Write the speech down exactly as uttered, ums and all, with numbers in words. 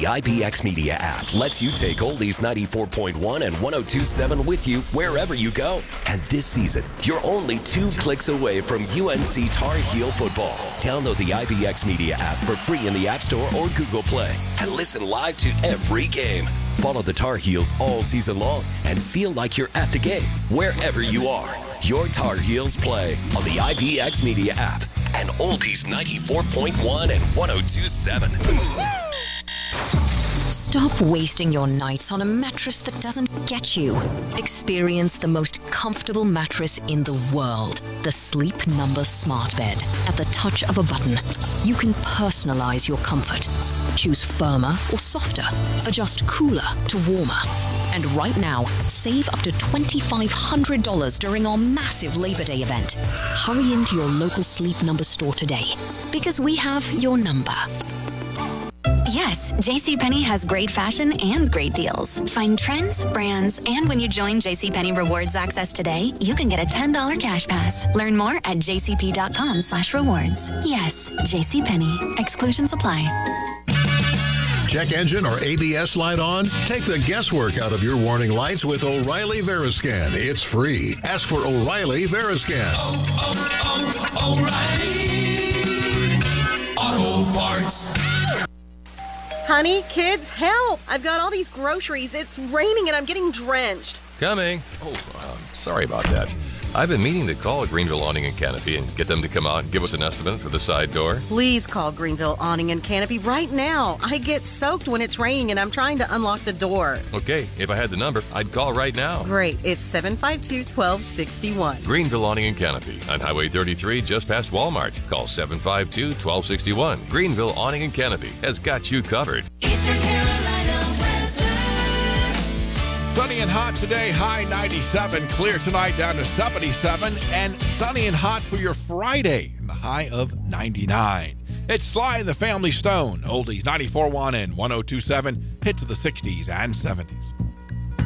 The I B X Media app lets you take Oldies ninety-four point one and one oh two point seven with you wherever you go. And this season, you're only two clicks away from U N C Tar Heel football. Download the I B X Media app for free in the App Store or Google Play and listen live to every game. Follow the Tar Heels all season long and feel like you're at the game wherever you are. Your Tar Heels play on the I B X Media app and Oldies ninety-four point one and one oh two point seven. Stop wasting your nights on a mattress that doesn't get you. Experience the most comfortable mattress in the world. The Sleep Number Smart Bed. At the touch of a button, you can personalize your comfort. Choose firmer or softer. Adjust cooler to warmer. And right now, save up to twenty-five hundred dollars during our massive Labor Day event. Hurry into your local Sleep Number store today, because we have your number. Yes, JCPenney has great fashion and great deals. Find trends, brands, and when you join JCPenney Rewards Access today, you can get a ten dollars cash pass. Learn more at jcp.com slash rewards. Yes, JCPenney. Exclusions apply. Check engine or A B S light on? Take the guesswork out of your warning lights with O'Reilly Veriscan. It's free. Ask for O'Reilly Veriscan. Oh, oh, oh, O'Reilly Auto Parts. Honey, kids, help! I've got all these groceries. It's raining and I'm getting drenched. Coming. Oh, um, sorry about that. I've been meaning to call Greenville Awning and Canopy and get them to come out and give us an estimate for the side door. Please call Greenville Awning and Canopy right now. I get soaked when it's raining and I'm trying to unlock the door. Okay, if I had the number, I'd call right now. Great. It's seven five two, one two six one. Greenville Awning and Canopy on Highway thirty-three just past Walmart. Call seven five two, one two six one. Greenville Awning and Canopy has got you covered. Eastern Carolina weather. Sunny and hot today, high ninety-seven. Clear tonight down to seventy-seven. And sunny and hot for your Friday, and the high of ninety-nine. It's Sly and the Family Stone. Oldies ninety-four point one and one oh two point seven. Hits of the sixties and seventies.